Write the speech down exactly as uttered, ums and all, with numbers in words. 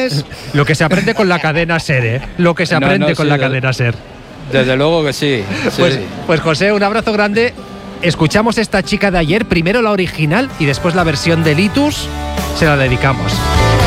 oyentes. Lo que se aprende con la cadena SER, ¿eh? Lo que se aprende no, no, con sí, la cadena SER. Desde luego que sí. sí. Pues, pues José, un abrazo grande. Escuchamos esta chica de ayer, primero la original y después la versión de Litus. Se la dedicamos.